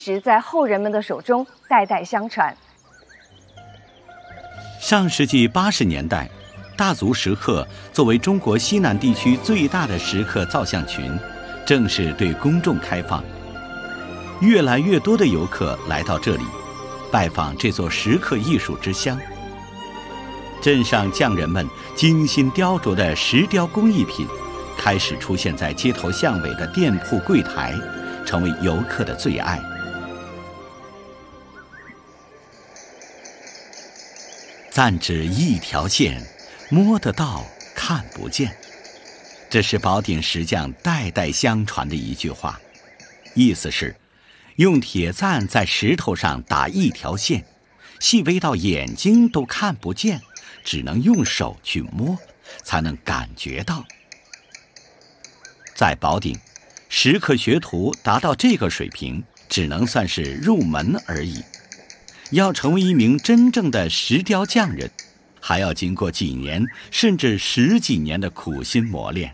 直在后人们的手中代代相传。 上世纪80年代，大足石刻作为中国西南地区最大的石刻造像群，正式对公众开放。越来越多的游客来到这里，拜访这座石刻艺术之乡。镇上匠人们精心雕琢的石雕工艺品，开始出现在街头巷尾的店铺柜台，成为游客的最爱。暂指一条线，摸得到，看不见。这是宝鼎石匠代代相传的一句话，意思是用铁钻在石头上打一条线，细微到眼睛都看不见，只能用手去摸，才能感觉到。在宝鼎，石刻学徒达到这个水平，只能算是入门而已。要成为一名真正的石雕匠人，还要经过几年甚至10几年的苦心磨练。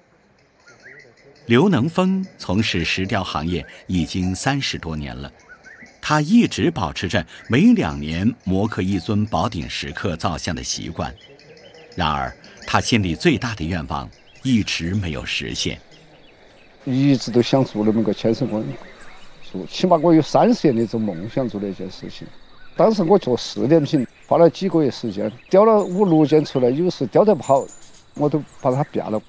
刘能峰从事石雕行业已经30多年了，他一直保持着每2年磨刻一尊宝鼎石刻造像的习惯。然而，他心里最大的愿望一直没有实现。 一直都想做那么个千手观音，起码我有30年的这种梦想做那件事情。当时我做试点品，花了几个月时间，雕了5、6件出来，有时雕得不好，我都把它变了。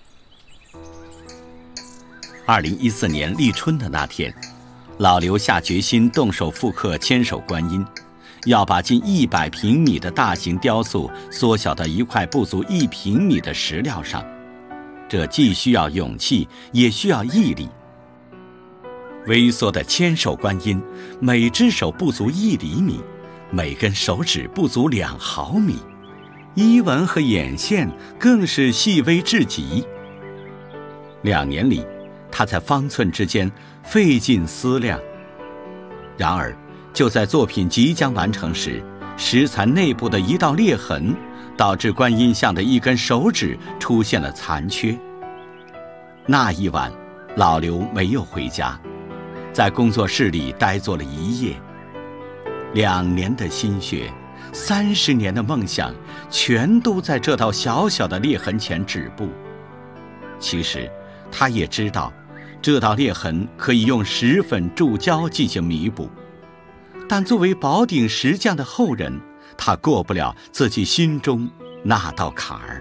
2014年立春的那天，老刘下决心动手复刻千手观音，要把近100平米的大型雕塑缩小到一块不足1平米的石料上，这既需要勇气，也需要毅力。微缩的千手观音，每只手不足1厘米，每根手指不足2毫米，衣纹和眼线更是细微至极。2年里，他在方寸之间费尽思量。然而，就在作品即将完成时，石蚕内部的一道裂痕，导致观音像的一根手指出现了残缺。那一晚，老刘没有回家，在工作室里呆坐了一夜。2年的心血，30年的梦想，全都在这道小小的裂痕前止步。其实，他也知道，这道裂痕可以用石粉注胶进行弥补，但作为宝鼎石匠的后人，他过不了自己心中那道坎儿。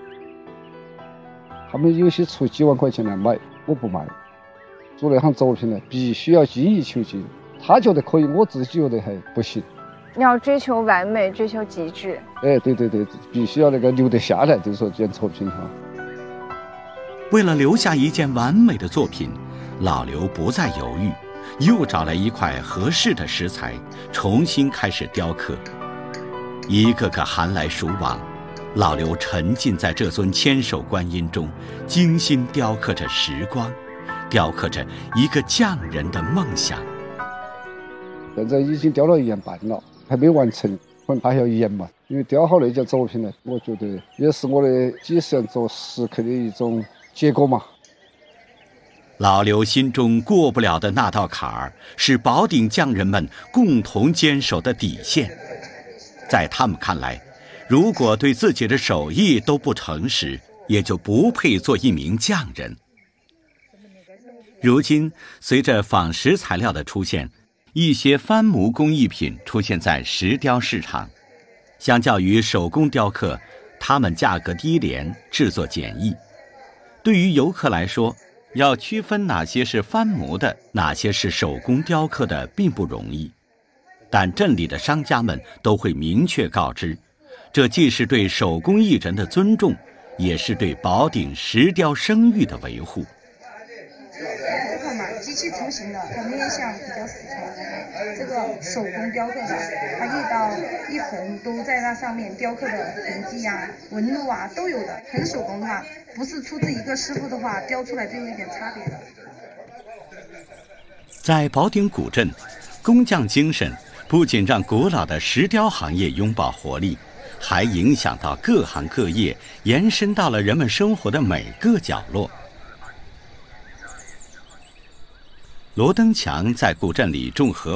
他们有些出几万块钱来买，我不卖。做那行作品呢，必须要精益求精。他觉得可以，我自己觉得还不行。 要追求完美，追求极致。 对，必须要那个留得下来，就是说这件作品哈。 为了留下一件完美的作品，老刘不再犹豫，又找来一块合适的石材，重新开始雕刻。一个个寒来暑往，老刘沉浸在这尊千手观音中，精心雕刻着时光，雕刻着一个匠人的梦想。 现在已经雕了1年半了，还没完成，可能还要1年嘛。因为雕好那件作品呢，我觉得也是我的几十年做石刻的一种结果嘛。 老刘心中过不了的那道坎儿，是宝鼎匠人们共同坚守的底线。在他们看来，如果对自己的手艺都不诚实，也就不配做一名匠人。如今，随着仿石材料的出现，一些翻模工艺品出现在石雕市场。相较于手工雕刻，它们价格低廉，制作简易。对于游客来说，要区分哪些是翻模的，哪些是手工雕刻的并不容易。但镇里的商家们都会明确告知，这既是对手工艺人的尊重，也是对宝鼎石雕声誉的维护。 这块嘛，机器成型的，它面相比较死材。这个手工雕刻的，它一刀一横都在那上面雕刻的痕迹啊、纹路啊都有的。纯手工的话，不是出自一个师傅的话，雕出来就有一点差别的。 在宝鼎古镇，工匠精神不仅让古老的石雕行业拥抱活力，还影响到各行各业，延伸到了人们生活的每个角落。 罗登强在古镇里种荷